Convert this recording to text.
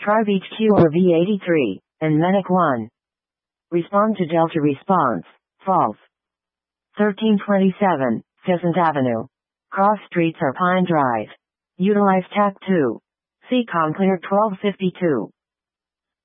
Try Beach Q or V83, and Medic 1. Respond to Delta response, false. 1327, Pheasant Avenue. Cross streets or Pine Drive. Utilize TAC 2. CCOM cleared 1252.